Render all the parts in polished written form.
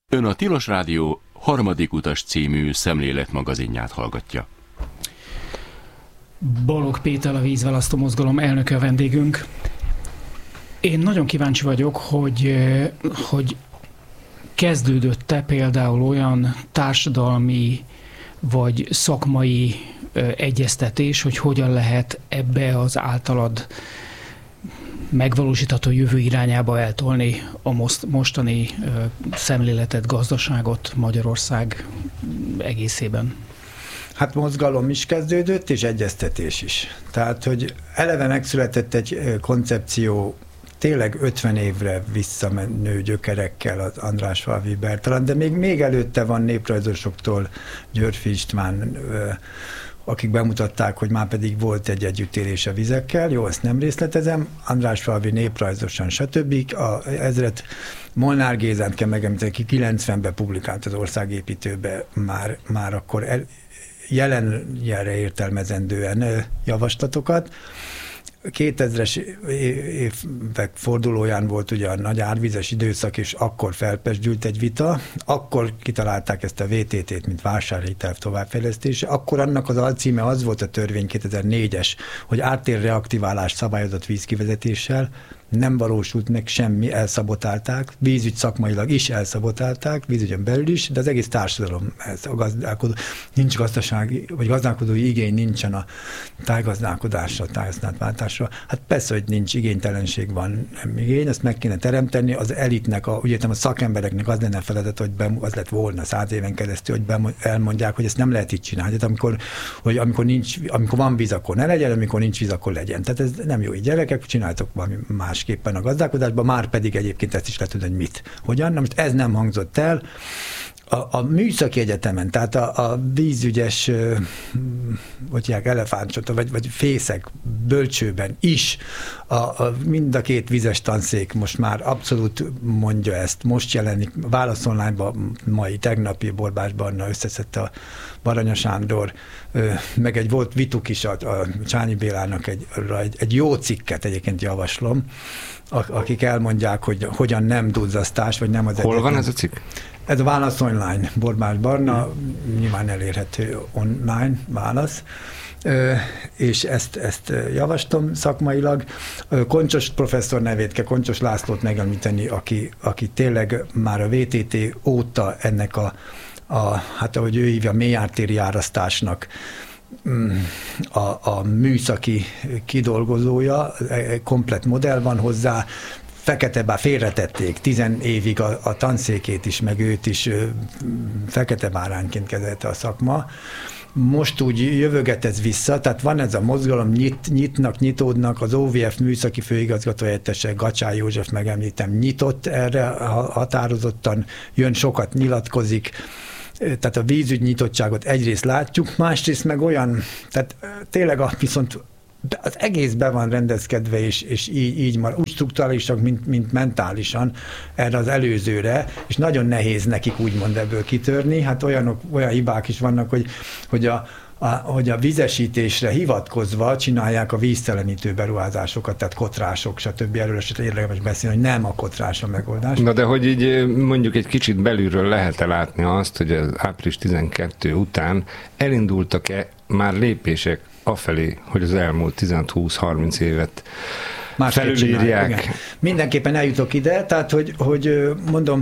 Ön a Tilos Rádió Harmadik utas című szemléletmagazinját hallgatja. Balogh Péter, a Vízválasztó Mozgalom elnöke a vendégünk. Én nagyon kíváncsi vagyok, hogy kezdődött-e például olyan társadalmi vagy szakmai egyeztetés, hogy hogyan lehet ebbe az általad megvalósítható jövő irányába eltolni a mostani szemléletet, gazdaságot Magyarország egészében? Hát mozgalom is kezdődött, és egyeztetés is. Tehát, hogy eleve megszületett egy koncepció, tényleg 50 évre visszamenő gyökerekkel az Andrásfalvi Bertalan, de még előtte van néprajzosoktól Györffy István, akik bemutatták, hogy már pedig volt egy együttélés a vizekkel. Jó, ezt nem részletezem. Andrásfalvi néprajzosan, stb. Ezret Molnár Gézát kell megemlíteni, aki 90-ben publikált az Országépítőbe már akkor jelenre értelmezendően javaslatokat. 2000-es évek fordulóján volt ugye a nagy árvizes időszak, és akkor felpezsdült egy vita. Akkor kitalálták ezt a VTT-t, mint vásárhitelv továbbfejlesztése. Akkor annak az alcíme az volt a törvény 2004-es, hogy áttérreaktiválást szabályozott vízkivezetéssel. Nem valósult meg semmi, elszabotálták, vízügy szakmailag is elszabotálták, vízügyön belül is, de az egész társadalom, nincs gazdasági, vagy gazdálkodói igény nincsen a tájgazdálkodásra, tájhasználatváltásra. Hát persze, hogy nincs igénytelenség, van nem igény, ezt meg kéne teremteni, az elitnek, úgy értem a szakembereknek az lenne feladat, hogy az lett volna 100 éven keresztül, hogy elmondják, hogy ezt nem lehet így csinálni. Tehát amikor van víz, akkor ne legyen, amikor nincs víz, akkor legyen. Tehát ez nem jó így, gyerekek, csináltok valami másképpen a gazdálkodásban, már pedig egyébként ezt is lehet tudni, hogy mit. Hogyan? Na most ez nem hangzott el. A műszaki egyetemen, tehát a vízügyes elefántcsota, vagy fészek bölcsőben is mind a két vízes tanszék most már abszolút mondja ezt. Most jelenik Válasz Online-ban, tegnapi Borbás Barna összeszedte a Baranya Sándor, meg volt vituk is a Csányi Bélának egy jó cikket egyébként javaslom, akik elmondják, hogy hogyan nem duzzasztás, vagy nem az Hol van ez a cikk? Ez a Válasz Online, Borbás Barna, nyilván elérhető online válasz, és ezt javaslom szakmailag. Koncsos professzor nevét kell Koncsos Lászlót megemlíteni, aki tényleg már a VTT óta ennek hát ahogy ő hívja, mélyártéri árasztásnak a műszaki kidolgozója, komplett modell van hozzá, fekete, bár félretették, 10 évig a tanszékét is, meg őt is fekete bárányként kezelte a szakma. Most úgy jövöget ez vissza, tehát van ez a mozgalom, nyitódnak, az OVF műszaki főigazgató helyettese Gacsár József, megemlítem, nyitott erre határozottan, jön, sokat nyilatkozik, tehát a vízügy nyitottságot egyrészt látjuk, másrészt meg olyan, tehát tényleg viszont az egész be van rendezkedve, és így már úgy strukturálisan, mint mentálisan erre az előzőre, és nagyon nehéz nekik úgymond ebből kitörni. Hát olyan hibák is vannak, hogy a vizesítésre hivatkozva csinálják a víztelenítő beruházásokat, tehát kotrások, stb. Erről esetleg érdemes beszélni, hogy nem a kotrás a megoldás. Na de hogy így mondjuk egy kicsit belülről lehet-e látni azt, hogy az április 12 után elindultak-e már lépések afelé, hogy az elmúlt 15-20-30 évet felülírják? Mindenképpen eljutok ide, tehát hogy mondom,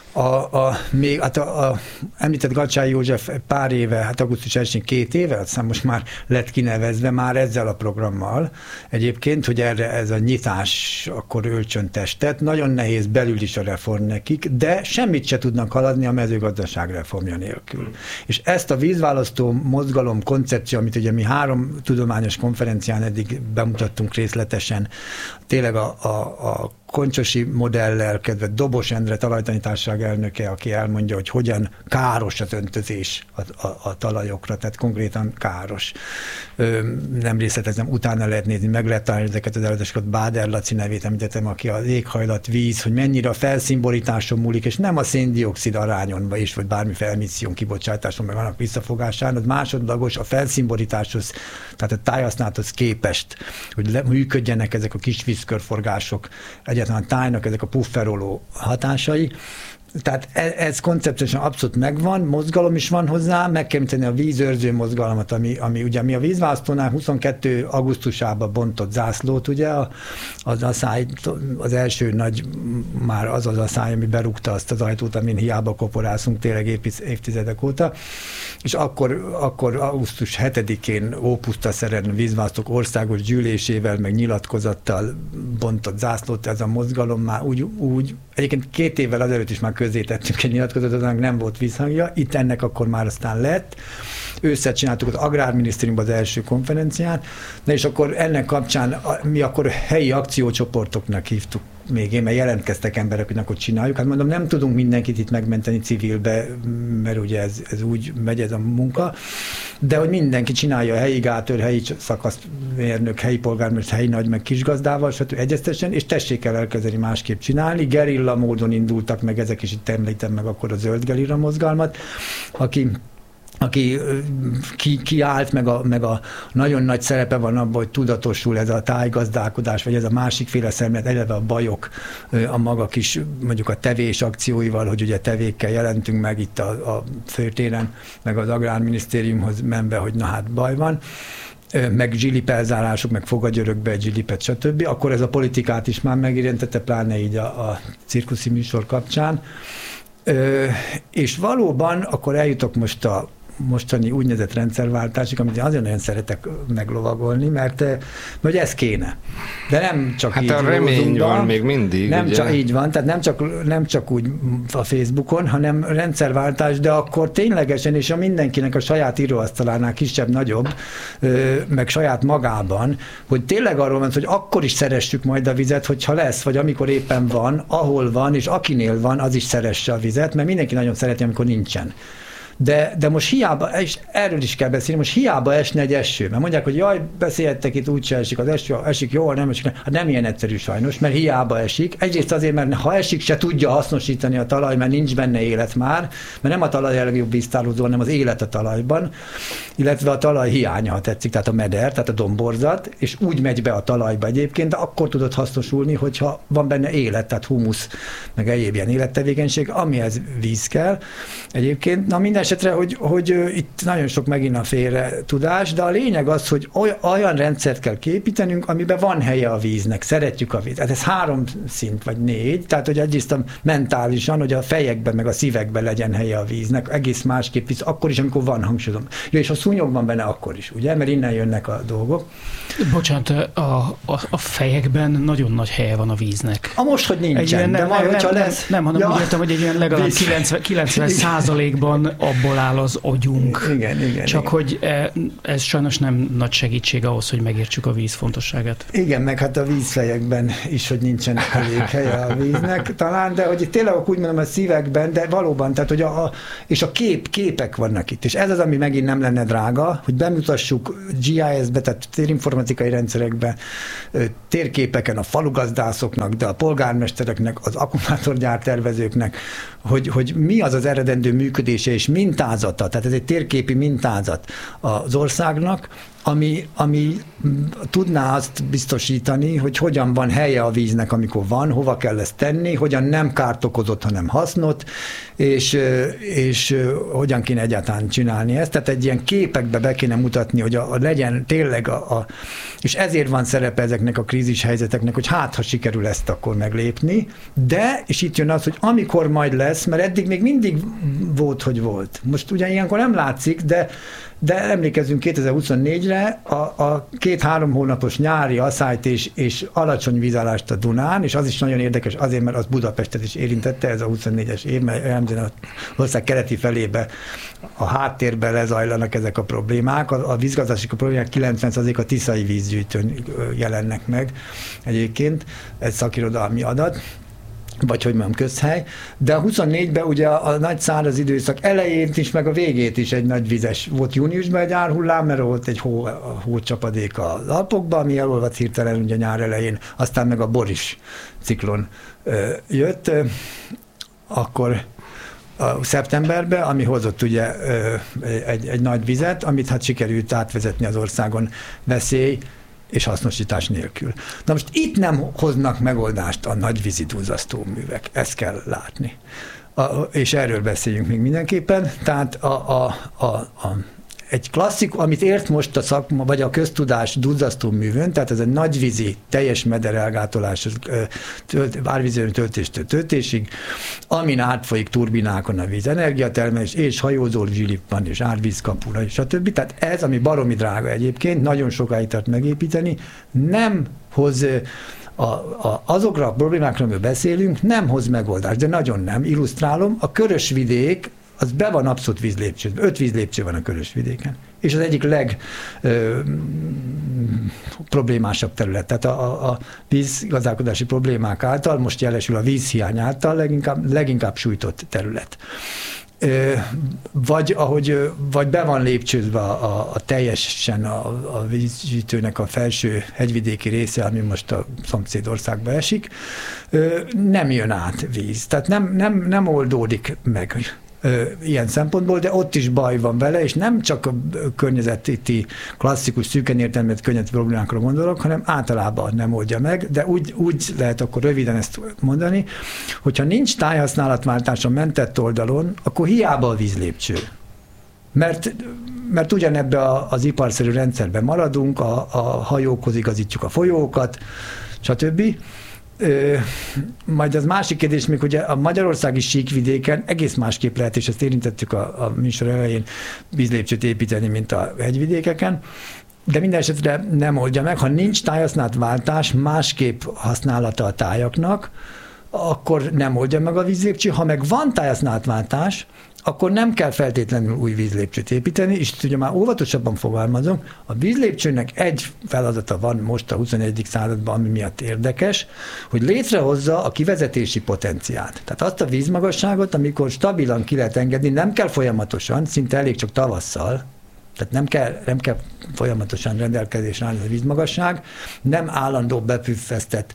még említett Gacsár József pár éve, hát augusztus 1-én 2 éve, aztán most már lett kinevezve már ezzel a programmal egyébként, hogy erre ez a nyitás akkor öltsön testet. Nagyon nehéz belül is a reform nekik, de semmit se tudnak haladni a mezőgazdaság reformja nélkül. És ezt a vízválasztó mozgalom koncepció, amit ugye mi 3 tudományos konferencián eddig bemutattunk részletesen, tényleg a Koncsosi modellel kedve Dobos Endre talajtanításság elnöke, aki elmondja, hogy hogyan káros az öntözés a talajokra, tehát konkrétan káros. Nem részletezem, utána lehet nézni, meg lehet találni ezeket az előadásokat, Báder Laci nevét említettem, aki az éghajlat, víz, hogy mennyire a felszínborításon múlik, és nem a szén-dioxid arányon, vagy bármiféle emisszión kibocsátáson, meg annak visszafogásán, az másodlagos a felszínborításhoz, tehát a tájhasználathoz képest, hogy működjenek ezek a kis vízkörforgások, egyáltalán tájnak ezek a pufferoló hatásai. Tehát ez koncepciósan abszolút megvan, mozgalom is van hozzá, meg kell említeni a vízőrző mozgalmat, ami ugye mi a vízválasztónál 22. augusztusában bontott zászlót, ugye az asszály, az első nagy, már az asszály, ami berúgta azt az ajtót, amin hiába koporászunk tényleg évtizedek óta, és akkor augusztus 7-én ópuszta szeren vízválasztók országos gyűlésével, meg nyilatkozattal bontott zászlót, ez a mozgalom már úgy egyébként 2 évvel azelőtt is már közzétettünk egy nyilatkozatot, annak nem volt vízhangja, itt ennek akkor már aztán lett. Ősszel csináltuk az Agrárminisztériumban az első konferencián, de és akkor ennek kapcsán mi akkor helyi akciócsoportoknak hívtuk még én, mert jelentkeztek emberek, hogy akkor csináljuk. Hát mondom, nem tudunk mindenkit itt megmenteni civilbe, mert ugye ez úgy megy ez a munka, de hogy mindenki csinálja, a helyi gátőr, helyi szakaszmérnök, helyi polgármester, helyi nagy, meg kisgazdával, stb. Egyeztessen, és tessék el elkezdeni másképp csinálni. Gerilla módon indultak meg ezek, és itt említem meg akkor a zöld gerilla mozgalmat, aki kiállt, meg a nagyon nagy szerepe van abban, hogy tudatosul ez a tájgazdálkodás, vagy ez a másikféle szemlélet, eleve a bajok, a maga kis, mondjuk a tevés akcióival, hogy ugye tevékkel jelentünk meg itt a főtéren, meg az Agrárminisztériumhoz menve, hogy na hát baj van, meg zsilipelzálások, meg fogagyörökbe zsilipet, stb. Akkor ez a politikát is már megérintette, pláne így a cirkuszi műsor kapcsán. És valóban akkor eljutok most a mostani úgynevezett rendszerváltásig, amit én azért nagyon szeretek meglovagolni, mert ez kéne. De nem csak hát így. Hát a remény van még mindig. Nem ugye? csak így van, tehát nem csak úgy a Facebookon, hanem rendszerváltás, de akkor ténylegesen, és a mindenkinek a saját íróasztalánál kisebb-nagyobb, meg saját magában, hogy tényleg arról van, hogy akkor is szeressük majd a vizet, hogyha lesz, vagy amikor éppen van, ahol van, és akinél van, az is szeresse a vizet, mert mindenki nagyon szereti, amikor nincsen. De most hiába, és erről is kell beszélni, most hiába esne egy eső, mert mondják, hogy jaj, beszélhettek itt, úgyse esik, az eső, esik jól, nem esik, hát nem ilyen egyszerű sajnos, mert hiába esik. Egyrészt azért, mert ha esik, se tudja hasznosítani a talaj, mert nincs benne élet már, mert nem a talaj a legjobb víztározó, hanem az élet a talajban, illetve a talaj hiánya, ha tetszik, tehát a meder, tehát a domborzat, és úgy megy be a talajba egyébként, de akkor tudod hasznosulni, hogyha van benne élet, tehát humusz, meg egyéb ilyen élettevékenység, amihez víz kell. Egyébként, na minden esetre, hogy itt nagyon sok megint a félre tudás, de a lényeg az, hogy olyan rendszert kell képítenünk, amiben van helye a víznek, szeretjük a víz. Hát ez 3 szint, vagy 4, tehát hogy egyrészt mentálisan, hogy a fejekben, meg a szívekben legyen helye a víznek, egész másképp víz, akkor is, amikor van, hangsúlyozom. Ja, és ha szúnyog van benne, akkor is, ugye? Mert innen jönnek a dolgok. Bocsánat, a fejekben nagyon nagy helye van a víznek. Most, hogy nincsen, de majd, hogyha lesz. Nem, hanem úgy értem, hogy egy ilyen legalább 90%-ban abból áll az agyunk. Igen. Csak hogy ez sajnos nem nagy segítség ahhoz, hogy megértsük a víz fontosságát. Igen, meg hát a vízfejekben is, hogy nincsen elég helye a víznek talán, de hogy tényleg úgy mondom a szívekben, de valóban, tehát hogy és a képek vannak itt, és ez az, ami megint nem lenne drága, hogy bemutassuk GIS-be, tehát térinformatikai rendszerekbe, térképeken a falugazdászoknak, de a polgármestereknek, az akkumulátorgyár tervezőknek, hogy mi az az eredendő működése és mintázata, tehát ez egy térképi mintázat az országnak, ami tudná azt biztosítani, hogy hogyan van helye a víznek, amikor van, hova kell ezt tenni, hogyan nem kárt okozott, hanem hasznot, és hogyan kéne egyáltalán csinálni ezt. Tehát egy ilyen képekbe be kéne mutatni, hogy legyen tényleg és ezért van szerepe ezeknek a krízis helyzeteknek, hogy ha sikerül ezt akkor meglépni, de, és itt jön az, hogy amikor majd lesz, mert eddig még mindig volt, hogy volt. Most ugye ilyenkor nem látszik, de emlékezzünk 2024-re, a 2-3 hónapos nyári asszályt és alacsony vízállást a Dunán, és az is nagyon érdekes azért, mert az Budapestet is érintette, ez a 24-es év, mert az ország keleti felébe a háttérben lezajlanak ezek a problémák. A vízgazdasági problémák 90% a tiszai vízgyűjtőn jelennek meg egyébként, ez szakirodalmi adat, vagy hogy mondjam, közhely, de a 24-ben ugye a nagy száraz időszak elejét is, meg a végét is egy nagy vizes volt júniusban egy árhullám, mert volt egy hócsapadék az Alpokban, ami elolvadt hirtelen ugye nyár elején, aztán meg a Boris ciklon jött, akkor a szeptemberben, ami hozott ugye egy nagy vizet, amit hát sikerült átvezetni az országon veszély és hasznosítás nélkül. Na most itt nem hoznak megoldást a nagyvízi duzzasztó művek, ezt kell látni. és erről beszéljünk még mindenképpen. Tehát egy klasszik, amit ért most a szakma, vagy a köztudás duzzasztó művön, tehát ez egy nagyvízi, teljes mederelgátolás, árvízi töltéstől töltésig, amin átfolyik turbinákon a víz, energiatermelés, és hajózó zsilip van, és árvízkapura, és stb. Tehát ez, ami baromi drága egyébként, nagyon sokáig tart megépíteni, nem hoz azokra a problémákra, amiről beszélünk, nem hoz megoldást, de nagyon nem. Illusztrálom, a Körösvidék, az be van abszolút vízlépcső. 5 vízlépcső van a Körösvidéken. És az egyik problémásabb terület. Tehát a vízgazdálkodási problémák által, most jelesül a vízhiány által leginkább sújtott terület. Vagy be van lépcsőzve a teljesen a vízgyűjtőnek a felső hegyvidéki része, ami most a szomszédországba esik, nem jön át víz. Tehát nem oldódik meg ilyen szempontból, de ott is baj van vele, és nem csak a környezeti klasszikus szűken értelmezett környezeti problémákra gondolok, hanem általában nem oldja meg, de úgy lehet akkor röviden ezt mondani, hogyha nincs tájhasználatváltás a mentett oldalon, akkor hiába a vízlépcső. Mert ugyanebbe az iparszerű rendszerben maradunk, a hajókhoz igazítjuk a folyókat, stb. Majd az másik kérdés még, hogy a magyarországi síkvidéken egész másképp lehet, és ezt érintettük a műsor elején, vízlépcsőt építeni, mint a hegyvidékeken, de minden esetre nem oldja meg. Ha nincs tájhasználatváltás, másképp használata a tájaknak, akkor nem oldja meg a vízlépcső. Ha meg van tájhasználatváltás, akkor nem kell feltétlenül új vízlépcsőt építeni, és ugye már óvatosabban fogalmazom, a vízlépcsőnek egy feladata van most a 21. században, ami miatt érdekes, hogy létrehozza a kivezetési potenciált. Tehát azt a vízmagasságot, amikor stabilan ki lehet engedni, nem kell folyamatosan, szinte elég csak tavasszal, tehát nem kell folyamatosan rendelkezésre állni a vízmagasság, nem állandó bepüffesztett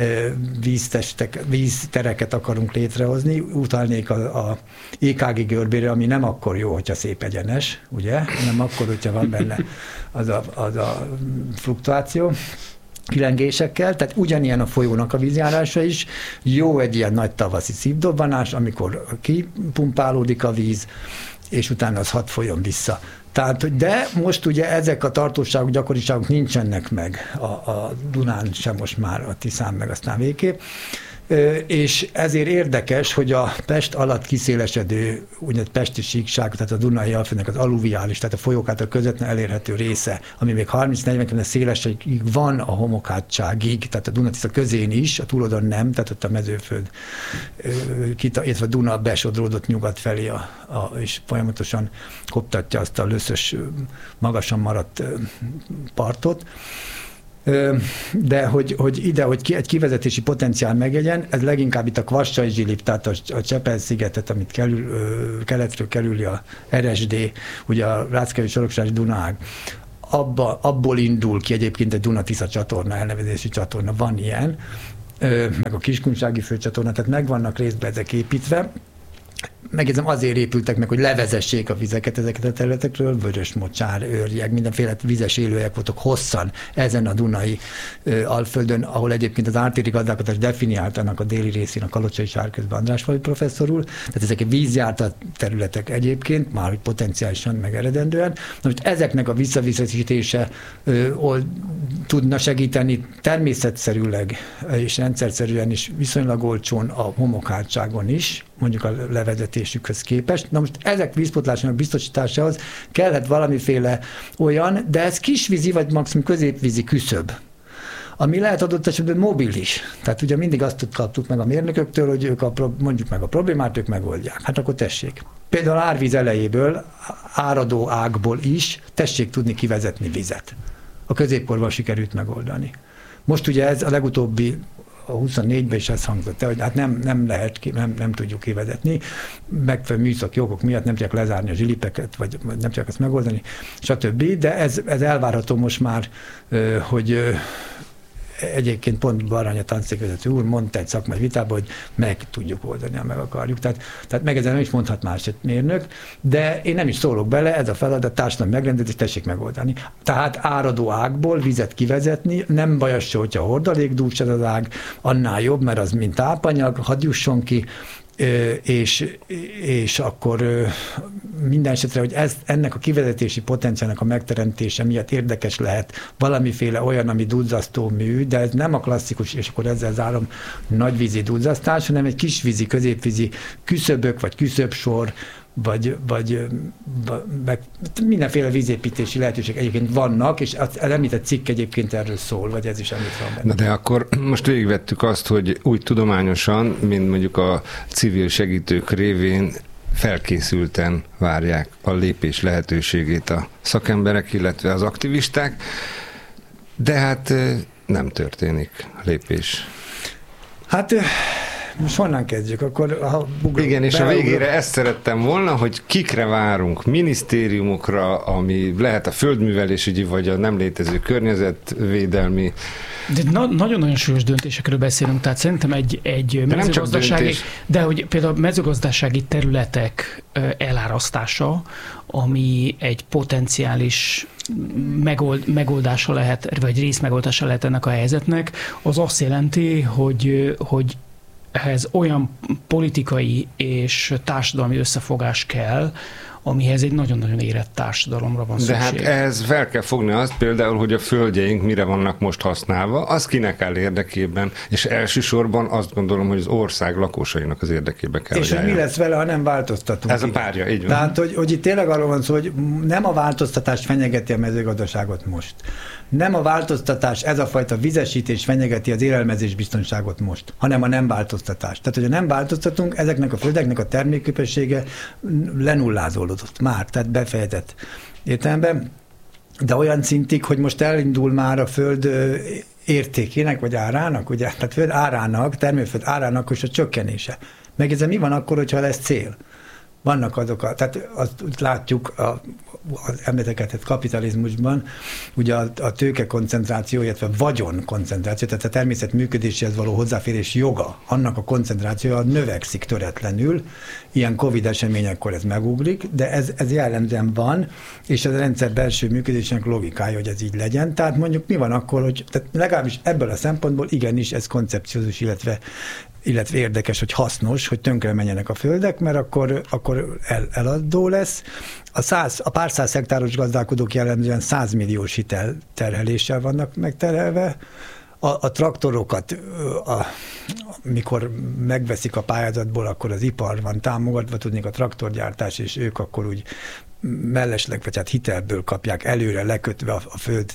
víztereket akarunk létrehozni, utalnék a EKG görbére, ami nem akkor jó, hogyha szép egyenes, ugye, nem akkor, hogyha van benne az a fluktuáció kilengésekkel, tehát ugyanilyen a folyónak a vízjárása is, jó egy ilyen nagy tavaszi szívdobbanás, amikor kipumpálódik a víz, és utána az hadd folyjon vissza. Tehát, de most ugye ezek a tartóságok, gyakoriságok nincsenek meg a Dunán sem most már, a Tiszán meg aztán végképp. És ezért érdekes, hogy a Pest alatt kiszélesedő úgynevezett pesti síkság, tehát a Dunai alföldnek az alluviális, tehát a folyók által közvetlenül elérhető része, ami még 30-40 km szélességig van a homokátságig, tehát a Duna-Tisza közén is, a túloldalon nem, tehát ott a mezőföld, illetve a Duna besodródott nyugat felé, és folyamatosan koptatja azt a löszös, magasan maradt partot. De hogy ide, hogy egy kivezetési potenciál megegyen, ez leginkább itt a Kvassai zsilip, tehát a Csepel-szigetet, amit keletről kerüli a RSD, ugye a Ráckevei-Soroksári Dunaág, abból indul ki egyébként egy Duna-Tisza csatorna, elnevezési csatorna, van ilyen, meg a Kiskunsági főcsatorna, tehát meg vannak részben ezek építve. Megjegyzem, azért épültek meg, hogy levezessék a vizeket ezeket a területekről, vörös mocsár, őrjeg, mindenféle vizes élőhelyek voltak hosszan ezen a Dunai alföldön, ahol egyébként az ártéri gazdálkodás definiáltanak a déli részén a Kalocsai Sárközben Andrásfalvi professzor úr, tehát ezek vízjárt területek egyébként, már potenciálisan meg eredendően. Na most ezeknek a visszavisszatítése tudna segíteni természetszerűleg és rendszerszerűen is viszonylag olcsón a homokhátságon is, mondjuk a levezetésükhöz képest. Na most ezek vízpótlásának biztosításához kellett valamiféle olyan, de ez kisvízi vagy maximum középvízi küszöb, ami lehet adott esetben mobilis. Tehát ugye mindig azt kaptuk meg a mérnököktől, hogy ők mondjuk meg a problémát, ők megoldják. Hát akkor tessék. Például árvíz elejéből, áradó ágból is tessék tudni kivezetni vizet. A középkorban sikerült megoldani. Most ugye ez a legutóbbi a 24-ben is ez hangzott el, hogy hát nem lehet, nem tudjuk kivezetni, megfelelő műszaki okok miatt nem tudják lezárni a zsilipeket, vagy nem tudják ezt megoldani, stb. De ez elvárható most már, hogy egyébként pont Baranya tanszékvezető úr mondta egy szakmai vitában, hogy meg tudjuk oldani, ha meg akarjuk. Tehát meg ezen nem is mondhat más egy mérnök, de én nem is szólok bele, ez a feladat, társadalmi megrendezés, tessék megoldani. Tehát áradó ágból vizet kivezetni, nem baj az se, hogyha hordalékdús ez az ág, annál jobb, mert az mint tápanyag, hadd jusson ki, és akkor minden esetre, hogy ennek a kivezetési potenciálnak a megteremtése miatt érdekes lehet valamiféle olyan, ami duzzasztó mű, de ez nem a klasszikus, és akkor ezzel zárom, nagyvízi duzzasztás, hanem egy kisvízi, középvízi küszöbök, vagy küszöbsor, vagy mindenféle vízépítési lehetőség egyébként vannak, és az említett cikk egyébként erről szól, vagy ez is említve van benne. Na de akkor most végigvettük azt, hogy úgy tudományosan, mint mondjuk a civil segítők révén felkészülten várják a lépés lehetőségét a szakemberek, illetve az aktivisták, de hát nem történik lépés. Hát most honnan kezdjük? Akkor, igen, és a végére ezt szerettem volna, hogy kikre várunk, minisztériumokra, ami lehet a földművelésügyi, vagy a nem létező környezetvédelmi. De nagyon-nagyon súlyos döntésekről beszélünk, tehát szerintem egy mezőgazdasági, de hogy például mezőgazdasági területek elárasztása, ami egy potenciális megoldása lehet, vagy részmegoldása lehet ennek a helyzetnek, az azt jelenti, hogy ehhez olyan politikai és társadalmi összefogás kell, amihez egy nagyon-nagyon érett társadalomra van szükség. De hát ehhez fel kell fogni azt például, hogy a földjeink mire vannak most használva, az kinek áll érdekében, és elsősorban azt gondolom, hogy az ország lakosainak az érdekében kell. És hogy mi lesz vele, ha nem változtatunk. Ez a párja, így van. Tehát, hogy itt tényleg arról van szó, hogy nem a változtatás fenyegeti a mezőgazdaságot most. Nem a változtatás, ez a fajta vizesítés fenyegeti az élelmezés biztonságot most, hanem a nem változtatás. Tehát, hogyha nem változtatunk, ezeknek a földeknek a termékképessége lenullázódott már, tehát befejezett értelemben, de olyan szintig, hogy most elindul már a föld értékének, vagy árának, ugye, tehát föld árának, termőföld árának is a csökkenése. Meg ez mi van akkor, hogyha lesz cél? Vannak azok, tehát azt látjuk az említett kapitalizmusban, ugye a tőke koncentráció, illetve vagyon koncentráció, tehát a természet működéséhez való hozzáférés joga, annak a koncentrációja növekszik töretlenül, ilyen Covid eseményekkor ez megugrik, de ez jellemzően van, és ez a rendszer belső működésének logikája, hogy ez így legyen. Tehát mondjuk mi van akkor, hogy tehát legalábbis ebből a szempontból igenis ez koncepciózus, illetve érdekes, hogy hasznos, hogy tönkre menjenek a földek, mert akkor eladó lesz. A pár száz hektáros gazdálkodók jellemzően 100 milliós hitelterheléssel vannak megterhelve. A traktorokat, mikor megveszik a pályázatból, akkor az ipar van támogatva, tudnék a traktorgyártás, és ők akkor úgy mellesleg, vagy hát hitelből kapják előre lekötve a föld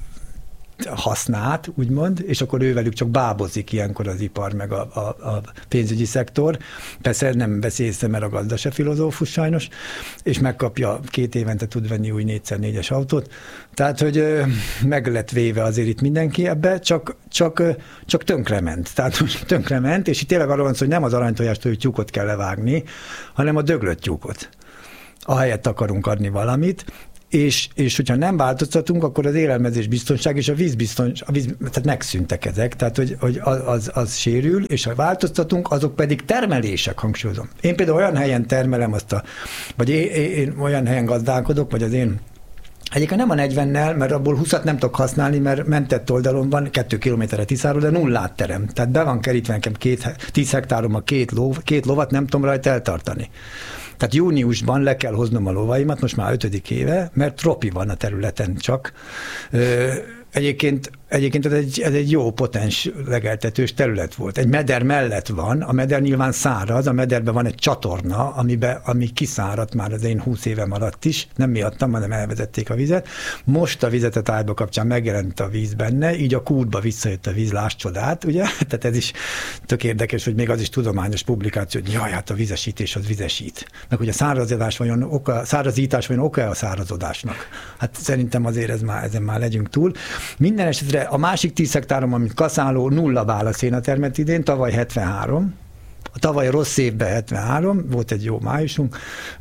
hasznát, úgymond, és akkor ővelük csak bábozik ilyenkor az ipar, meg a pénzügyi szektor. Persze nem veszi észre, mert a gazda se filozófus sajnos, és megkapja 2 évente tud venni új 4x4-es autót. Tehát, hogy meg lett véve azért itt mindenki ebbe, csak tönkrement. Tehát tönkrement, és itt tényleg arról van szó, hogy nem az aranytojástól, hogy tyúkot kell levágni, hanem a döglött tyúkot. Ahelyett akarunk adni valamit, és hogyha nem változtatunk, akkor az élelmezés biztonság és a tehát megszűntek ezek, tehát hogy az sérül, és ha változtatunk, azok pedig termelések, hangsúlyozom. Én például olyan helyen termelem vagy én olyan helyen gazdálkodok, vagy az én egyébként nem a 40-nel, mert abból 20-at nem tudok használni, mert mentett oldalon van 2 kilométerre Tiszáról, de nullát terem. Tehát be van kerítve nekem 10 hektárommal 2 lovat, nem tudom rajta eltartani. Tehát júniusban le kell hoznom a lovaimat, most már 5. éve, mert tropi van a területen csak. Egyébként ez egy jó potens legeltetős terület volt. Egy meder mellett van, a meder nyilván száraz, a mederben van egy csatorna, ami kiszáradt már az én 20 évem alatt is, nem miattam, hanem elvezették a vizet. Most a vizetetárba kapcsán megjelent a víz benne, így a kútba visszajött a víz, láss csodát, ugye? Tehát ez is tök érdekes, hogy még az is tudományos publikáció, hogy jaj, hát a vizesítés az vizesít. Meg hogy a szárazítás vajon oka a szárazodásnak? Hát szerintem azért ezen már legyünk túl. Minden esetre a másik 10 hektárom, amit kaszáló, 0 bál a szénatermet idén, tavaly 73. A tavaly rossz évben 73, volt egy jó májusunk,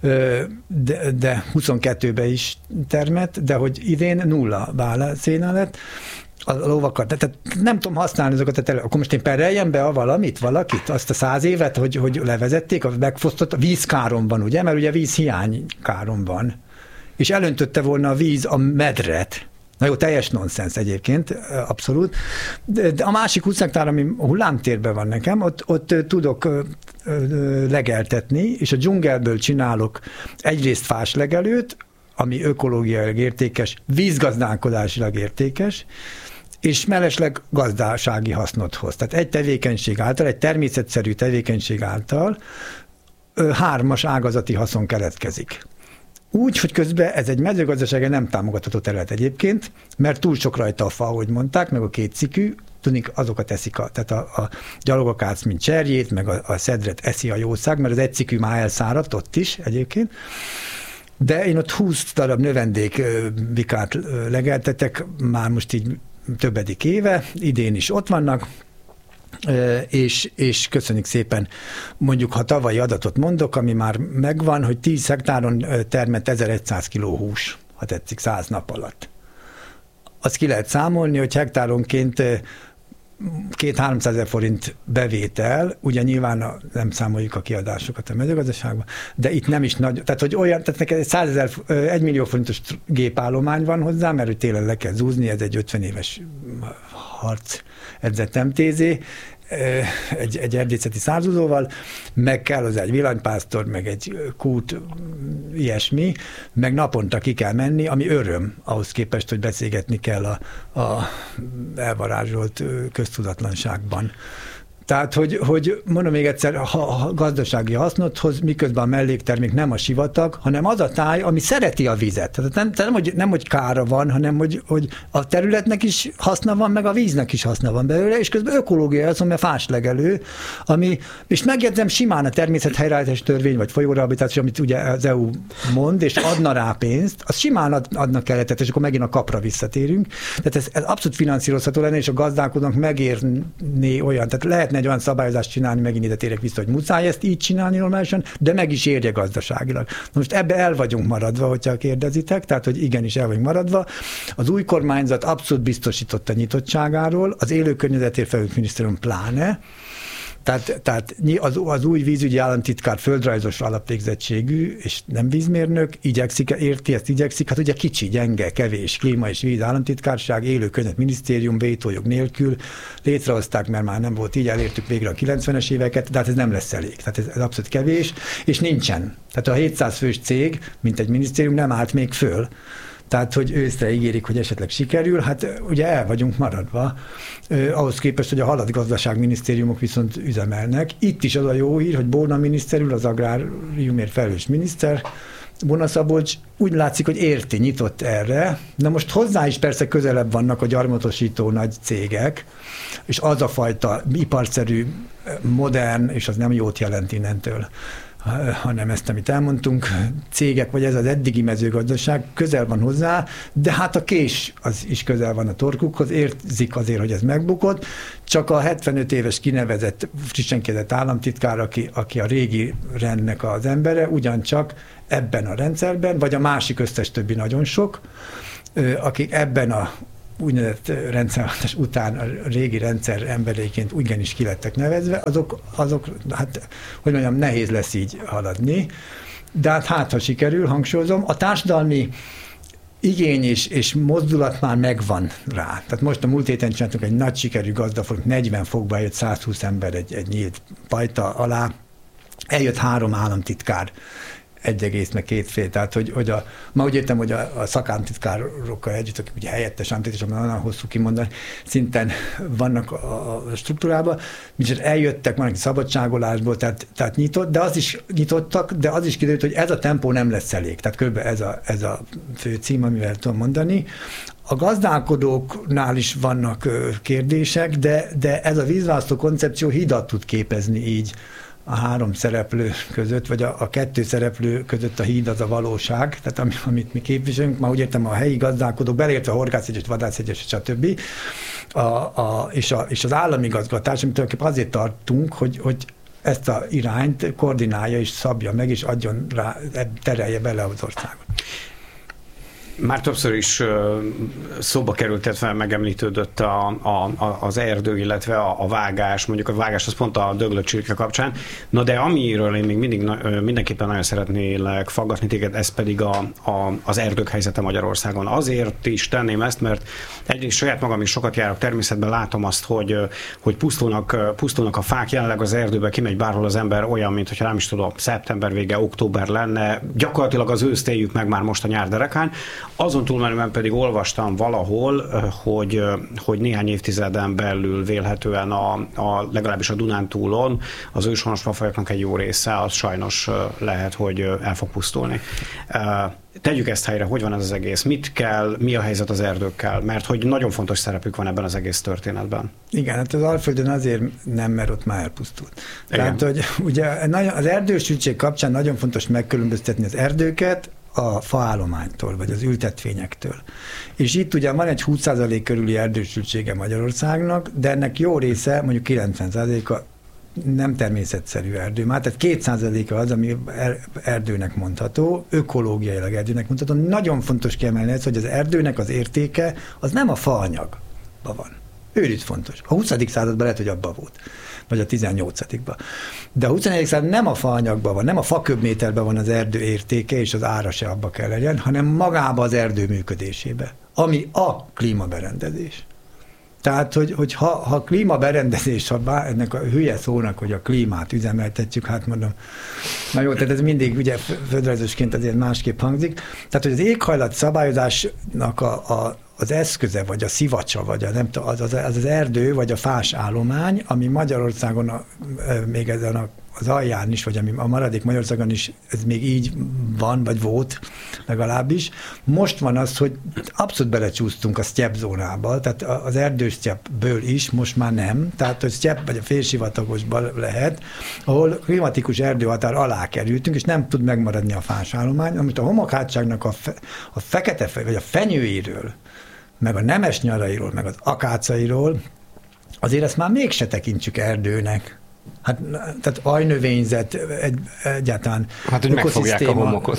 de 22-ben is termett, de hogy idén 0 bál a széna lett. A lovakat, tehát nem tudom használni azokat a területeket. Akkor most én pereljem be valakit, azt a 100 évet, hogy levezették, megfosztott, a vízkárom van, ugye, mert ugye vízhiány károm van. És elöntötte volna a víz a medret, Na jó, teljes nonsens egyébként, abszolút. De a másik 20 hektár, ami hullámtérben van nekem, ott tudok legeltetni, és a dzsungelből csinálok egyrészt fáslegelőt, ami ökológiailag értékes, vízgazdálkodásilag értékes, és mellesleg gazdasági hasznot hoz. Tehát egy tevékenység által, egy természetszerű tevékenység által 3 ágazati haszon keletkezik. Úgy, hogy közben ez egy mezőgazdasági nem támogatható terület egyébként, mert túl sok rajta a fa, ahogy mondták, meg a kétszikű, tudnik, azokat eszik, tehát a gyalogakác, mint cserjét, meg a szedret eszi a jószág, mert az egyszikű már elszáradt ott is egyébként. De én ott 20 darab növendékbikát legeltetek, már most így többedik éve, idén is ott vannak, és köszönjük szépen, mondjuk, ha tavalyi adatot mondok, ami már megvan, hogy 10 hektáron termett 1100 kg hús, ha tetszik, 100 nap alatt. Azt ki lehet számolni, hogy hektáronként 200-300 ezer forint bevétel, ugye nyilván nem számoljuk a kiadásokat a mezőgazdaságban, de itt nem is nagy, tehát hogy olyan, tehát neked 1 millió forintos gépállomány van hozzá, mert hogy télen le kell zúzni, ez egy 50 éves harc edzett MTZ, egy erdészeti szárzúzóval, meg kell hozzá egy villanypásztor, meg egy kút, ilyesmi, meg naponta ki kell menni, ami öröm ahhoz képest, hogy beszélgetni kell a elvarázsolt köztudatlanságban. Tehát, hogy mondom még egyszer, ha gazdasági hasznot hoz, miközben a melléktermék nem a sivatag, hanem az a táj, ami szereti a vizet. Tehát nem hogy kára van, hanem hogy a területnek is haszna van, meg a víznek is haszna van belőle, és közben ökológiai haszon, mert fáslegelő, ami, és megjegyzem, simán a természethelyreállítási törvény, vagy folyórehabilitáció, amit ugye az EU mond, és adna rá pénzt, az simán adnak kelletet, és akkor megint a kapra visszatérünk. Tehát ez abszolút finanszírozható lenne, és a gazdálkodónak megérni olyan, tehát lehet egy olyan szabályozást csinálni, megint ide térek vissza, hogy muszáj ezt így csinálni normálisan, de meg is érje gazdaságilag. Most ebbe el vagyunk maradva, hogyha kérdezitek, tehát hogy igenis el vagyunk maradva. Az új kormányzat abszolút biztosított a nyitottságáról, az élő környezetért felelős minisztérium pláne, tehát az új vízügyi államtitkár földrajzos alapvégzettségű, és nem vízmérnök, igyekszik, hát ugye kicsi, gyenge, kevés klíma és víz államtitkárság, élő környezetminisztérium, vétójog nélkül létrehozták, mert már nem volt így, elértük végre a 90-es éveket, de hát ez nem lesz elég. Tehát ez abszolút kevés, és nincsen. Tehát a 700 fős cég, mint egy minisztérium nem állt még föl. Tehát, hogy őszre ígérik, hogy esetleg sikerül, hát ugye el vagyunk maradva. Ahhoz képest, hogy a haladgazdaságminisztériumok viszont üzemelnek. Itt is az a jó hír, hogy Bóna miniszter úr, az agráriumért felelős miniszter, Bóna Szabolcs úgy látszik, hogy érti, nyitott erre. Na most hozzá is persze közelebb vannak a gyarmatosító nagy cégek, és az a fajta iparszerű, modern, és az nem jót jelent innentől, hanem ezt, amit elmondtunk, cégek, vagy ez az eddigi mezőgazdaság közel van hozzá, de hát a kés az is közel van a torkukhoz, érzik azért, hogy ez megbukott, csak a 75 éves kinevezett, frissen kérdett államtitkár, aki a régi rendnek az embere, ugyancsak ebben a rendszerben, vagy a másik összes többi nagyon sok, akik ebben a úgynevezett rendszerváltás után a régi rendszer embereiként ugyanis ki lettek nevezve, azok, hát, hogy mondjam, nehéz lesz így haladni. De hát ha sikerül, hangsúlyozom, a társadalmi igény és mozdulat már megvan rá. Tehát most a múlt héten csináltunk egy nagy sikerű gazdaforunk, 40 fokba jött 120 ember egy nyílt pajta alá, eljött 3 államtitkár, 1,2 tehát hogy ma úgy értem, hogy a szakállamtitkárokkal együtt, akik ugye helyettes államtitkár, és nagyon hosszú kimondani, szinten vannak a struktúrában, micsoda eljöttek, van aki szabadságolásból, tehát nyitott, de az is nyitottak, de az is kiderült, hogy ez a tempó nem lesz elég. Tehát kb. Ez a fő cím, amivel tudom mondani. A gazdálkodóknál is vannak kérdések, de ez a vízválasztó koncepció hidat tud képezni így a 3 szereplő között, vagy a 2 szereplő között. A híd az a valóság, tehát amit mi képviselünk, már úgy értem, a helyi gazdálkodók, beleértve a horgászegyes, vadászegyes, stb. És az államigazgatás, amit tulajdonképpen azért tartunk, hogy ezt a irányt koordinálja és szabja meg, és adjon rá, terelje bele az országot. Már többször is szóba került, illetve megemlítődött az erdő, illetve a vágás, mondjuk a vágás az pont a döglött csirke kapcsán. Na de amiről én még mindenképpen nagyon szeretnélek faggatni téged, ez pedig az erdők helyzete Magyarországon. Azért is tenném ezt, mert egyrészt saját magam is sokat járok természetben, látom azt, hogy pusztulnak a fák, jelenleg az erdőbe kimegy bárhol az ember olyan, mint hogyha nem is tudom, szeptember vége, október lenne, gyakorlatilag az őszt éljük meg már most a nyár derekán. Azon túlmenően pedig olvastam valahol, hogy néhány évtizeden belül vélhetően legalábbis a Dunántúlon az őshonos fafajoknak egy jó része az sajnos lehet, hogy el fog pusztulni. Tegyük ezt helyre, hogy van ez az egész? Mit kell, mi a helyzet az erdőkkel? Mert hogy nagyon fontos szerepük van ebben az egész történetben. Igen, hát az Alföldön azért nem, mert ott már elpusztult. Igen. Tehát, hogy ugye az erdősültség kapcsán nagyon fontos megkülönböztetni az erdőket a faállománytól, vagy az ültetvényektől. És itt ugye van egy 20% körüli erdősültsége Magyarországnak, de ennek jó része, mondjuk 90%-a nem természetszerű erdő. Már tehát 2%-a az, ami erdőnek mondható, ökológiailag erdőnek mondható. Nagyon fontos kiemelni ezt, hogy az erdőnek az értéke az nem a faanyagban van. Őrült fontos. A 20. században lehet, hogy abban volt, vagy a 18-ban. De a 21. század nem a faanyagban van, nem a faköbméterben van az erdő értéke, és az ára se abba kell legyen, hanem magába az erdő működésébe, ami a klímaberendezés. Tehát, hogy ha klímaberendezés, ennek a hülye szónak, hogy a klímát üzemeltetjük, hát mondom, na jó, tehát ez mindig ugye földrajzosként azért másképp hangzik. Tehát, hogy az éghajlat szabályozásnak az eszköze, vagy a szivacsa, vagy az erdő, vagy a fás állomány, ami Magyarországon még ezen az alján is, vagy ami a maradék Magyarországon is, ez még így van, vagy volt legalábbis. Most van az, hogy abszolút belecsúsztunk a sztyeppzónába, tehát az erdős sztyeppből is most már nem, tehát hogy sztyepp vagy a félsivatagosban lehet, ahol klimatikus erdőhatár alá kerültünk, és nem tud megmaradni a fásállomány, amit a homokhátságnak a fekete vagy a fenyőiről, meg a nemes nyarairól, meg az akácairól, azért ezt már mégse tekintsük erdőnek. Hát, tehát ajnövényzet egyáltalán. Hát, hogy megfogják a homokot.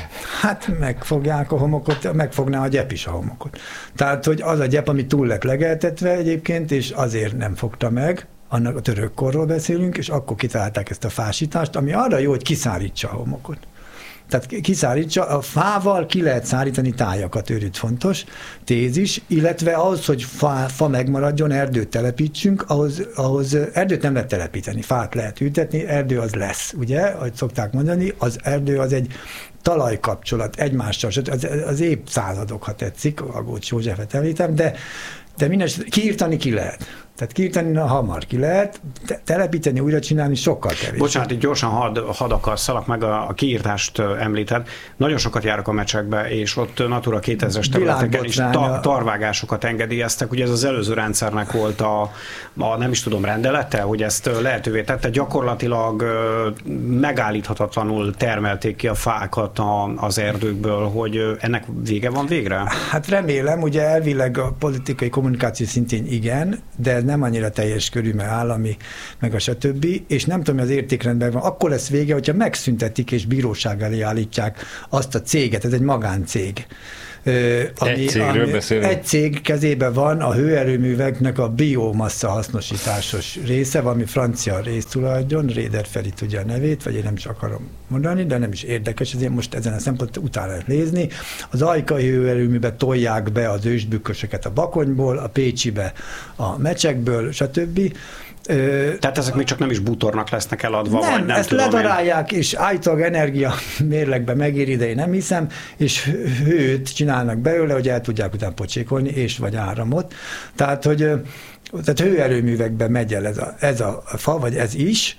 Hát megfogják a homokot, megfogná a gyep is a homokot. Tehát, hogy az a gyep, ami túl lett legeltetve egyébként, és azért nem fogta meg, annak a törökkorról beszélünk, és akkor kitalálták ezt a fásítást, ami arra jó, hogy kiszárítsa a homokot. Tehát kiszárítsa, a fával ki lehet szárítani tájakat, őrült fontos tézis, illetve ahhoz, hogy fa megmaradjon, erdőt telepítsünk, ahhoz erdőt nem lehet telepíteni, fát lehet ültetni, erdő az lesz, ugye, ahogy szokták mondani, az erdő az egy talajkapcsolat egymással, az évszázadok, ha tetszik, a Gócs Józsefet említem, de minden kiírtani ki lehet. Tehát kiírtani hamar ki lehet, telepíteni, újra csinálni sokkal kevés. Bocsánat, itt gyorsan hadd akasszalak meg a kiírtást említed. Nagyon sokat járok a mecsekbe, és ott Natura 2000-es területeken is tarvágásokat engedélyeztek. Ugye ez az előző rendszernek volt a nem is tudom, rendelete, hogy ezt lehetővé tette. Gyakorlatilag megállíthatatlanul termelték ki a fákat az erdőkből, hogy ennek vége van végre? Hát remélem, ugye elvileg a politikai kommunikáció szintén igen, de nem annyira teljes körű, mert állami, meg a stb. És nem tudom, hogy az értékrendben van. Akkor lesz vége, hogyha megszüntetik és bíróság elé állítják azt a céget, ez egy magáncég. Egy cég kezében van a hőerőműveknek a biomassa hasznosításos része, valami francia résztulajdon, Réder Feri tudja a nevét, vagy én nem is akarom mondani, de nem is érdekes, ezért most ezen a szemponton utána lehet nézni. Az ajkai hőerőműbe tolják be az ősbükkösöket a Bakonyból, a Pécsibe a Mecsekből, stb. Tehát ezek még csak nem is bútornak lesznek eladva, nem, vagy nem ezt tudom ledarálják, és állítólag energia mérlegbe megéri, de én nem hiszem, és hőt csinálnak belőle, hogy el tudják utána pocsékolni, és vagy áramot. Tehát hőerőművekben megy el ez a fa, vagy ez is,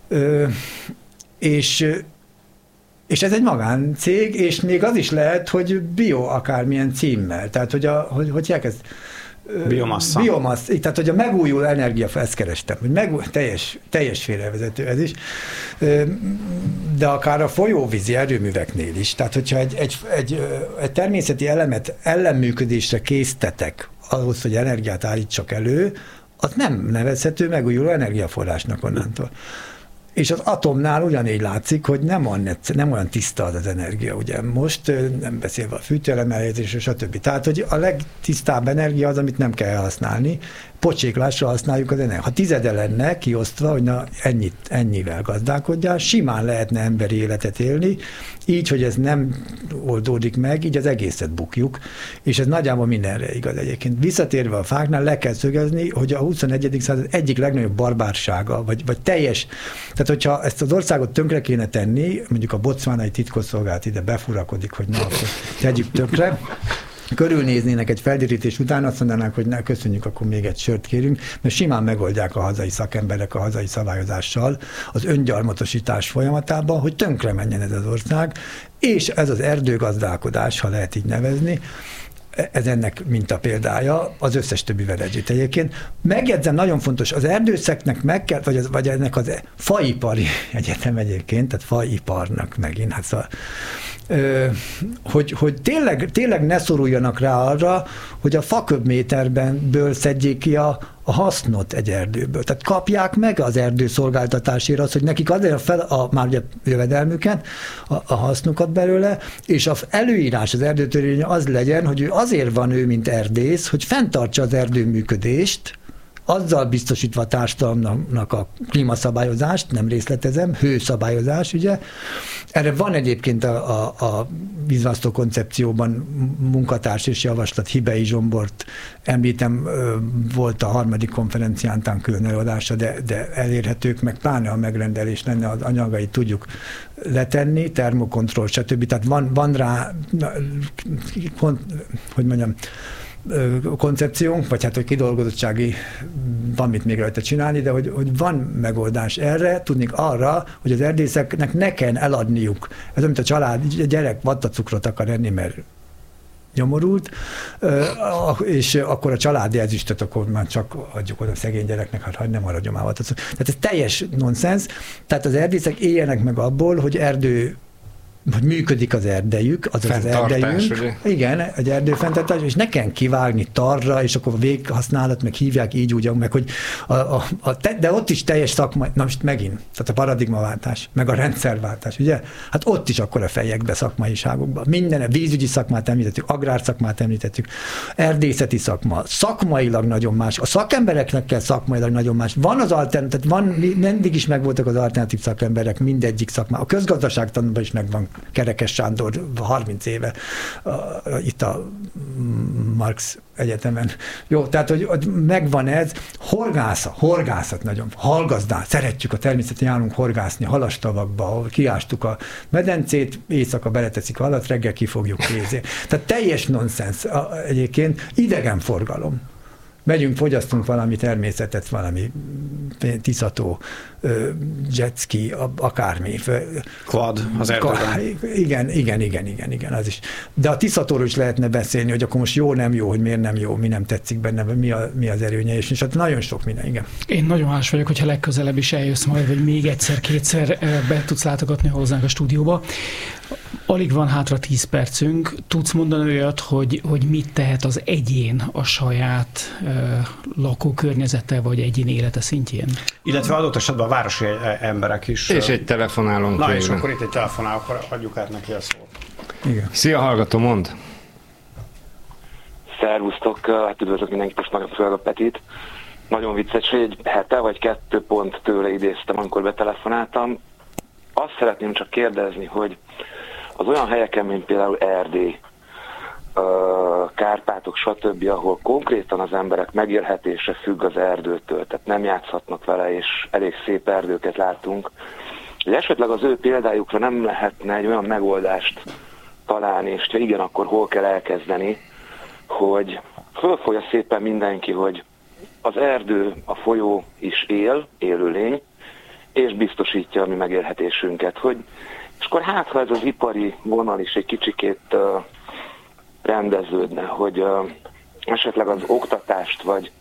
és ez egy magáncég, és még az is lehet, hogy bio akármilyen címmel. Tehát, hogy elkezd biomassa. Tehát, hogy a megújuló energia, ezt kerestem, hogy teljes félrevezető ez is, de akár a folyóvízi erőműveknél is. Tehát, hogyha egy természeti elemet ellenműködésre késztetek ahhoz, hogy energiát állítsak elő, az nem nevezhető megújuló energiaforrásnak onnantól. És az atomnál ugyanígy látszik, hogy nem olyan tiszta az energia, ugye most, nem beszélve a fűtőelemelhetésről, stb. Tehát, hogy a legtisztább energia az, amit nem kell használni, pocséklásra használjuk az energiát. Ha tizede lenne kiosztva, hogy na ennyivel gazdálkodjál, simán lehetne emberi életet élni, így, hogy ez nem oldódik meg, így az egészet bukjuk, és ez nagyjából mindenre igaz egyébként. Visszatérve a fáknál, le kell szögezni, hogy a 21. század egyik legnagyobb barbársága, vagy teljes, tehát hogyha ezt az országot tönkre kéne tenni, mondjuk a bocvánai titkosszolgálat ide befurakodik, hogy na, akkor tegyük tönkre, körülnéznének egy felderítés után, azt mondanák, hogy ne, köszönjük, akkor még egy sört kérünk, mert simán megoldják a hazai szakemberek a hazai szabályozással az öngyarmatosítás folyamatában, hogy tönkre menjen ez az ország, és ez az erdőgazdálkodás, ha lehet így nevezni, ez ennek mintapéldája, az összes többivel együtt egyébként. Megjegyzem, nagyon fontos, az erdőszeknek meg kell, vagy ennek az faipari egyetem egyébként, tehát faiparnak megint, hát szóval, hogy tényleg ne szoruljanak rá arra, hogy a faköbméterből szedjék ki a hasznot egy erdőből. Tehát kapják meg az erdőszolgáltatásért azt, hogy nekik azért már ugye jövedelmüket, a hasznukat belőle, és az előírás, az erdőtörvény az legyen, hogy azért van ő, mint erdész, hogy fenntartsa az erdőműködést, azzal biztosítva a társadalomnak a klímaszabályozást, nem részletezem, hőszabályozás, ugye. Erre van egyébként a vízválasztó koncepcióban munkatárs és javaslat, Hibei Zsombort említem, volt a 3. konferenciántán külön előadása, de elérhetők, meg pláne a megrendelés lenne, az anyagait tudjuk letenni, termokontroll, stb. Tehát van rá, hogy mondjam, koncepciónk, vagy hát, hogy kidolgozottsági van mit még rajta csinálni, de hogy van megoldás erre, tudnék arra, hogy az erdészeknek ne kell eladniuk. Ez mint a család, a gyerek vattacukrot akar enni, mert nyomorult, és akkor a családi ezüstöt, akkor már csak adjuk oda a szegény gyereknek, hát nem maradjon már vattacukrot. Tehát ez teljes nonsens. Tehát az erdészek éljenek meg abból, hogy hogy működik az erdejük, az erdejünk. Ugye? Igen, egy erdőfenntartás, és ne kell kivágni tarra, és akkor a véghasználat, meg hívják így úgy, meg hogy de ott is teljes szakma, na most megint, tehát a paradigmaváltás, meg a rendszerváltás, ugye? Hát ott is akkor a fejekbe, szakmaiságokban. Minden, vízügyi szakmát említettük, agrárszakmát említettük, erdészeti szakma, szakmailag nagyon más, a szakembereknek kell szakmailag nagyon más. Van az alternatív, mindig is megvoltak az alternatív szakemberek, mindegyik szakma. A közgazdaságtanban is megvan Kerekes Sándor 30 éve itt a Marx Egyetemen. Jó, tehát, hogy megvan ez, horgászat nagyon, halgazdál, szeretjük a természeti, járunk horgászni a halastavakba, ahol kiástuk a medencét, éjszaka beleteszik a halat, reggel kifogjuk kézé. Tehát teljes nonsens egyébként, idegenforgalom. Megyünk, fogyasztunk valami természetet, valami tiszató, jetski, akármi. Quad, az erdőben. Igen, az is. De a Tiszatóról is lehetne beszélni, hogy akkor most jó, nem jó, hogy miért nem jó, mi nem tetszik benne, mi az erőnye, és hát nagyon sok minden, igen. Én nagyon hálás vagyok, hogyha legközelebb is eljössz majd, vagy még egyszer-kétszer be tudsz látogatni hozzánk a stúdióba. Alig van hátra 10 percünk. Tudsz mondani olyat, hogy mit tehet az egyén a saját lakókörnyezete, vagy egyéni élete szintjén? Illetve adott esetben a városi emberek is. És egy telefonálónk. Na, és akkor itt egy telefonál, akkor adjuk át neki a szót. Igen. Szia, hallgató, mondd! Szervusztok, hát üdvözlök mindenkit, most nagyon főleg a Petit. Nagyon vicces, hogy egy hete vagy 2 pont tőle idéztem, amikor betelefonáltam. Azt szeretném csak kérdezni, hogy az olyan helyeken, mint például Erdély, Kárpátok, stb., ahol konkrétan az emberek megélhetése függ az erdőtől, tehát nem játszhatnak vele, és elég szép erdőket látunk, hogy esetleg az ő példájukra nem lehetne egy olyan megoldást találni, és ha igen, akkor hol kell elkezdeni, hogy fölfogja szépen mindenki, hogy az erdő, a folyó is élőlény, és biztosítja a mi megélhetésünket, és akkor ha ez az ipari vonal is egy kicsikét rendeződne, hogy esetleg az oktatást, vagy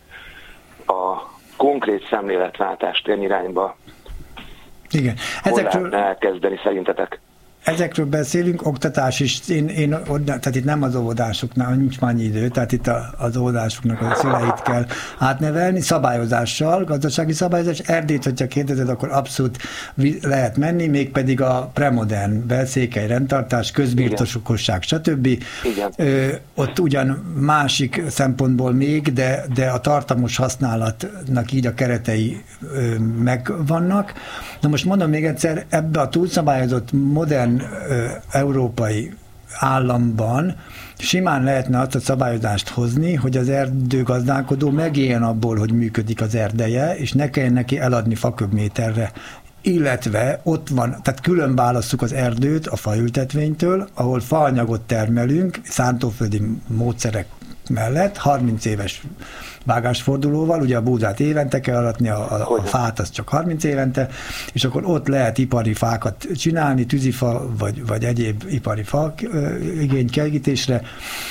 a konkrét szemléletváltást ilyen irányba igen. Hol lehetne elkezdeni szerintetek? ezekről beszélünk, oktatás is, tehát itt nem az óvodásoknál, nincs már annyi idő, tehát itt az óvodásoknak a szüleit kell átnevelni, szabályozással, gazdasági szabályozás. Erdélyt, hogyha kérdezed, akkor abszolút lehet menni, mégpedig a premodern belszékely rendtartás, közbirtosokosság, stb. Ott ugyan másik szempontból még, de a tartamos használatnak így a keretei megvannak. Na most mondom még egyszer, ebbe a túlszabályozott modern európai államban simán lehetne azt a szabályozást hozni, hogy az erdőgazdálkodó megéljen abból, hogy működik az erdeje, és ne kelljen neki eladni faköbméterre. Illetve ott van, tehát külön válasszuk az erdőt a faültetvénytől, ahol faanyagot termelünk, szántóföldi módszerek mellett, 30 éves vágásfordulóval, ugye a búzát évente kell aratni, a fát az csak 30 évente, és akkor ott lehet ipari fákat csinálni, tűzifa, vagy egyéb ipari fa igénykielégítésre,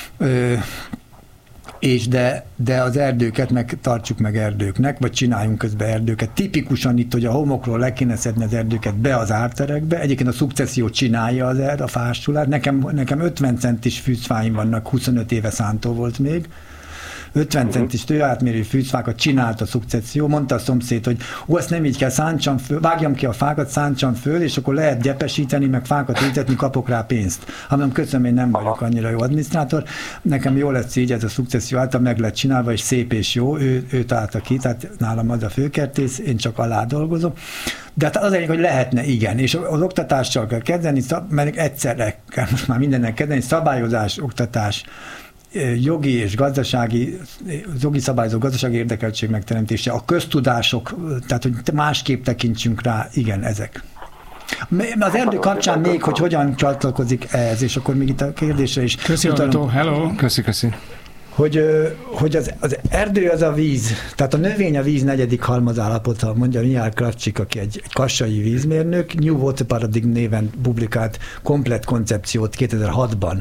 és de az erdőket tartsuk meg erdőknek, vagy csináljunk közben erdőket. Tipikusan itt, hogy a homokról le kéne szedni az erdőket be az árterekbe. Egyébként a szukcesszió csinálja a fásulát. Nekem 50 centis fűzfáim vannak, 25 éve szántó volt még. 50 centis tőátmérő fűzfákat csinált a szukcesszió, mondta a szomszéd, hogy ezt nem így kell, szántsam föl, vágjam ki a fákat, szántsam föl, és akkor lehet gyepesíteni, meg fákat ültetni, kapok rá pénzt. Hanem köszönöm, én nem vagyok annyira jó adminisztrátor, nekem jó lesz így ez a szukcesszió által meg lett csinálva, és szép és jó, ő találta ki, tehát nálam az a főkertész, én csak alá dolgozom. De hát az egyik, hogy lehetne, igen, és az oktatással kell kezdeni, mert egyszerre kell most már mindennek kezdeni, szabályozás, oktatás, jogi és gazdasági, jogi szabályozó gazdasági érdekeltség megteremtése, a köztudások, tehát hogy másképp tekintsünk rá, igen, ezek. Az erdő kapcsán még, hogy hogyan csatlakozik ez, és akkor még itt a kérdésre is. Köszi, hello. Köszi. Hogy az erdő az a víz, tehát a növény a víz negyedik halmazállapota, mondja Mihály Kravcsik, aki egy kassai vízmérnök, New Water Paradigm néven publikált komplett koncepciót 2006-ban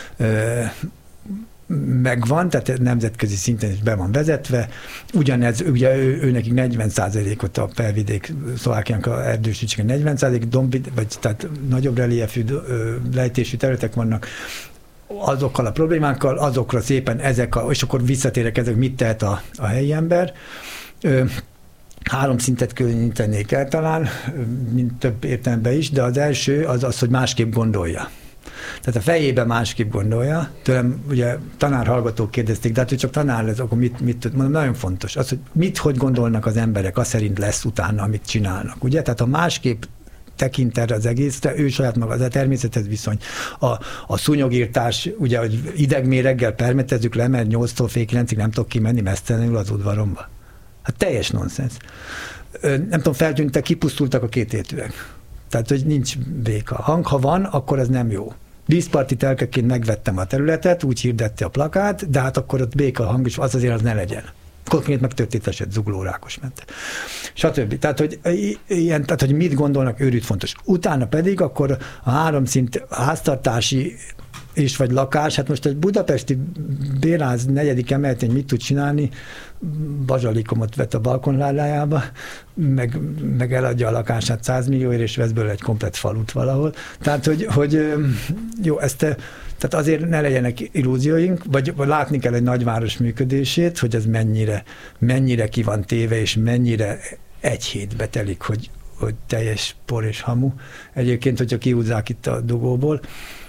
megvan, tehát nemzetközi szinten is be van vezetve. Ugyanez, ugye ő nekik 40%-ot a felvidék, Szlovákiának a erdősítsége 40%, vagy tehát nagyobb reliefű lejtésű területek vannak, azokkal a problémákkal, azokra szépen és akkor visszatérek ezek, mit tehet a helyi ember. 3 szintet különítenék el talán, mint több értelemben is, de az első az, hogy másképp gondolja. Tehát a fejében másképp gondolja. Tőlem ugye tanárhallgatók kérdezték, de hát, hogy csak tanár lesz, akkor mit mondom, nagyon fontos. Az, hogy hogy gondolnak az emberek, az szerint lesz utána, amit csinálnak. Ugye? Tehát ha másképp tekint erre az egészre, ő saját maga, az a természethez viszony. A szúnyogírtás, ugye, hogy idegméreggel permetezzük le, mert 8-tól fél 9-ig nem tudok kimenni mesztelenül az udvaromba. Hát teljes nonsens. Nem tudom, feltűntek, kipusztultak a kétértűek. Tehát, hogy nincs béka hang. Ha van, akkor ez nem jó. Vízparti telkeként megvettem a területet, úgy hirdette a plakát, de hát akkor ott béka hang, és az azért az ne legyen. Konkrét megtörtént eset, Zugló Rákosmente. Stb. Tehát, hogy mit gondolnak, őrült fontos. Utána pedig akkor a 3 szint háztartási és vagy lakás, hát most egy budapesti bérház 4. emeletén mit tud csinálni? Bazsalikomot vett a balkonládájába, meg eladja a lakását 100 millióért, és vesz belőle egy komplett falut valahol. Tehát, hogy jó, tehát azért ne legyenek illúzióink, vagy látni kell egy nagyváros működését, hogy ez mennyire ki van téve, és mennyire egy hétbe telik, hogy teljes por és hamu. Egyébként, hogyha kihúzzák itt a dugóból,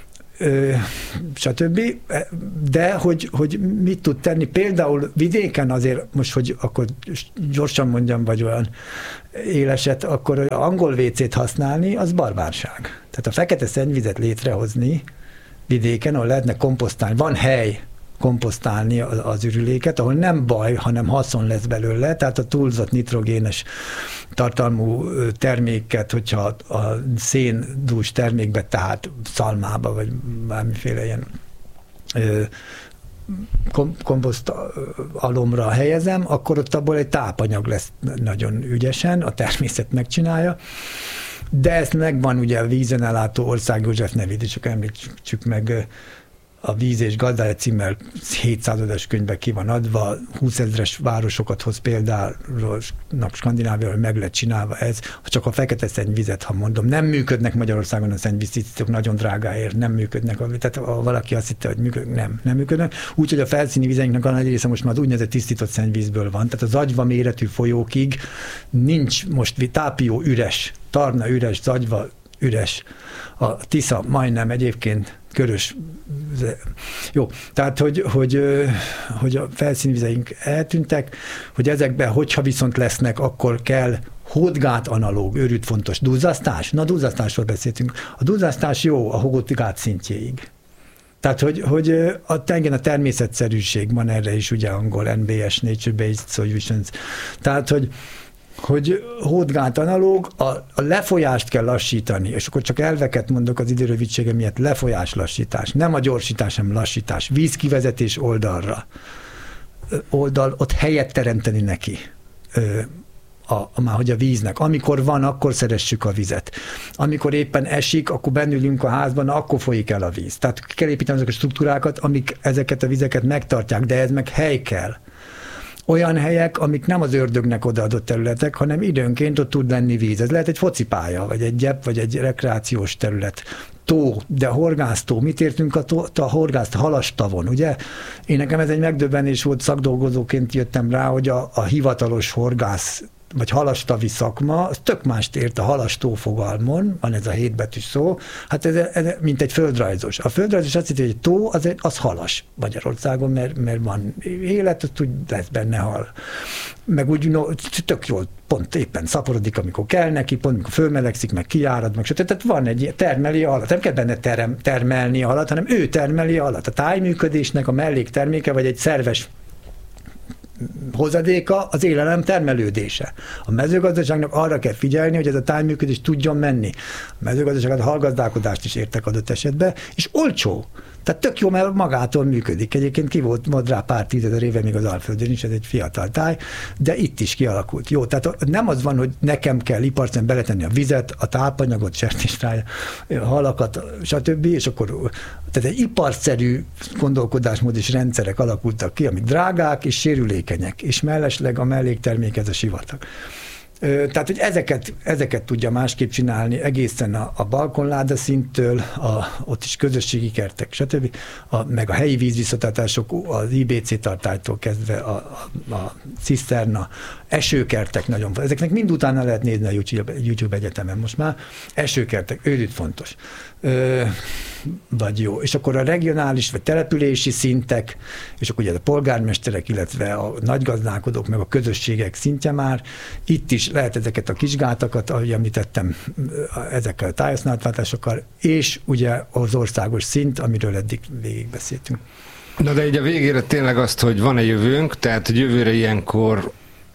stb. De hogy mit tud tenni? Például vidéken azért, most, hogy akkor gyorsan mondjam, vagy olyan éleset, akkor angol WC-t használni, az barbárság. Tehát a fekete szennyvizet létrehozni vidéken, ahol lehetne komposztálni, van hely komposztálni az ürüléket, ahol nem baj, hanem haszon lesz belőle, tehát a túlzott nitrogénes tartalmú terméket, hogyha a széndús termékbe, tehát szalmába, vagy bármiféle ilyen komposzt alomra helyezem, akkor ott abból egy tápanyag lesz nagyon ügyesen, a természet megcsinálja. De ezt megvan ugye a vízen ellátó ország, József nevét, csak említsük meg, a Víz és Gazdája címmel 700-as könyvben ki van adva, 20 000-es városokat hoz például Skandináviáról, meg lett csinálva ez, csak a fekete szennyvizet, ha mondom, nem működnek Magyarországon a szennyvíztisztítók, nagyon drágáért, nem működnek, tehát ha valaki azt hitte, hogy működnek, nem működnek, úgyhogy a felszíni vizeinknek a nagy része most már az úgynevezett tisztított szennyvízből van, tehát az Zagyva méretű folyókig nincs most Tápió üres, Tarna üres, Zagyva üres, a Tisza majdnem egyébként körös. Jó, tehát, hogy a felszínvizeink eltűntek, hogy ezekben, hogyha viszont lesznek, akkor kell hódgát analóg, őrült fontos. Duzzasztás? Na, duzzasztásról beszéltünk. A duzzasztás jó a hódgát szintjéig. Tehát, hogy a természetszerűség van erre is, ugye angol NBS, Nature-Based Solutions. Tehát, hogy hódgát analóg, a lefolyást kell lassítani, és akkor csak elveket mondok az időrövidsége miatt, lefolyás lassítás, nem a gyorsítás, hanem lassítás, vízkivezetés oldalra. Ott helyet teremteni neki, már hogy a víznek. Amikor van, akkor szeressük a vizet. Amikor éppen esik, akkor bennülünk a házban, akkor folyik el a víz. Tehát kell építeni azok a struktúrákat, amik ezeket a vizeket megtartják, de ez meg hely kell. Olyan helyek, amik nem az ördögnek odaadott területek, hanem időnként ott tud lenni víz. Ez lehet egy focipálya, vagy egy gyep, vagy egy rekreációs terület. Tó, de horgásztó. Mit értünk a horgászt? Halastavon, ugye? Én nekem ez egy megdöbbenés volt, szakdolgozóként jöttem rá, hogy a hivatalos horgász vagy halastavi szakma, az tök mást ért a halastó fogalmon, van ez a 7 betűs szó, hát ez mint egy földrajzos. A földrajzos azt hiszi, hogy egy tó, az halas Magyarországon, mert van élet, ott úgy lesz benne hal. Meg úgy tök jól, pont éppen szaporodik, amikor kell neki, pont amikor fölmelegszik, meg kiárad, meg stb. Tehát van egy termeli halat, nem kell benne termelni a halat, hanem ő termeli a halat. A tájműködésnek a mellékterméke, vagy egy szerves hozadéka az élelem termelődése. A mezőgazdaságnak arra kell figyelni, hogy ez a tájműködés tudjon menni. A mezőgazdaságot, a hallgazdálkodást is értek adott esetben, és olcsó. Tehát tök jó, mert magától működik. Egyébként ki volt rá pár 10 000 éve még az Alföldön is, ez egy fiatal táj, de itt is kialakult. Jó, tehát nem az van, hogy nekem kell iparcen beletenni a vizet, a tápanyagot, sertéstáj, halakat, stb. És akkor tehát egy iparszerű gondolkodásmód és rendszerek alakultak ki, amik drágák és sérülékenyek, és mellesleg a melléktermék ez a sivatag. Tehát, hogy ezeket tudja másképp csinálni egészen a balkonláda szinttől, ott is közösségi kertek, stb. Meg a helyi vízviszoltatások, az IBC tartálytól kezdve a ciszterna, esőkertek nagyon fontos. Ezeknek mind utána lehet nézni a YouTube egyetemen most már. Esőkertek, őrült fontos. Vagy jó. És akkor a regionális vagy települési szintek, és akkor ugye a polgármesterek, illetve a nagygazdálkodók, meg a közösségek szintje már. Itt is lehet ezeket a kisgátakat, ahogy említettem, ezekkel a tájhasználatváltásokkal, és ugye az országos szint, amiről eddig végigbeszéltünk. Na de így a végére tényleg azt, hogy van-e jövőnk, tehát hogy jövőre ilyenkor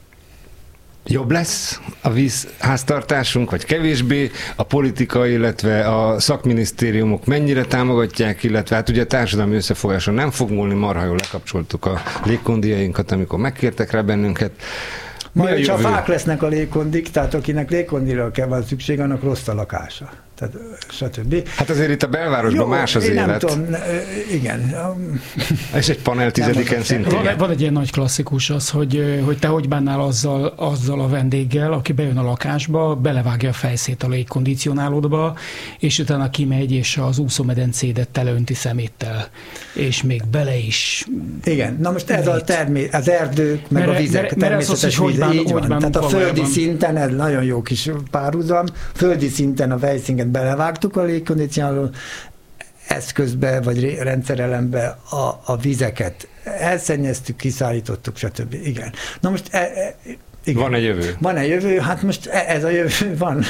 jobb lesz a vízháztartásunk, vagy kevésbé, a politika, illetve a szakminisztériumok mennyire támogatják, illetve hát ugye a társadalmi összefogáson nem fog múlni, marha jól lekapcsoltuk a légkondiainkat, amikor megkértek rá bennünket. Majd, ha fák lesznek a légkondik, tehát akinek légkondira kell van szükség, annak rossz a lakása. Tehát, stb. Hát azért itt a belvárosban más az élet. Nem tudom, igen. És egy panel 10-en szintén. Van egy ilyen nagy klasszikus az, hogy te hogy bánnál azzal a vendéggel, aki bejön a lakásba, belevágja a fejszét a légkondicionálódba, és utána kimegy, és az úszómedencédet teleönti szeméttel, és még bele is. Igen, na most ez az erdők, meg a vizek, a természetes víz, így van. Tehát a földi szinten, ez nagyon jó kis párhuzam, földi szinten a fejszínket belevágtuk a légkondicionáló eszközbe, vagy rendszerelembe a vizeket. Elszennyeztük, kiszállítottuk, stb. Igen. Na most igen. Van egy jövő? Van egy jövő, hát most ez a jövő van.